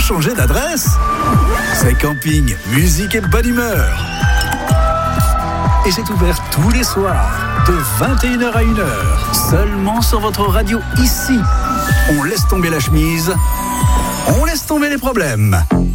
changer d'adresse. C'est camping, musique et bonne humeur. Et c'est ouvert tous les soirs, de 21h à 1h, seulement sur votre radio ici. On laisse tomber la chemise, on laisse tomber les problèmes.